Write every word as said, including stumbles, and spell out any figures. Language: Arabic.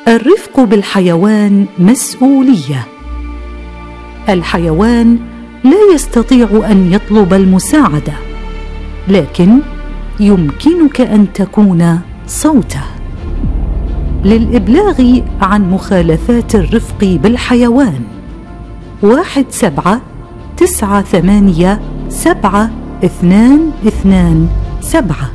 الرفق بالحيوان مسؤولية. الحيوان لا يستطيع أن يطلب المساعدة، لكن يمكنك أن تكون صوته للإبلاغ عن مخالفات الرفق بالحيوان. واحد سبعة تسعة ثمانية سبعة اثنان اثنان سبعة.